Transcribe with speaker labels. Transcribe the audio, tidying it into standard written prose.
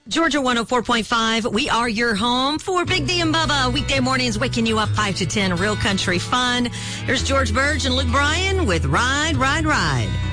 Speaker 1: Georgia 104.5. We are your home for Big D and Bubba. Weekday mornings waking you up 5 to 10. Real country fun. There's George Burge and Luke Bryan with Ride, Ride, Ride.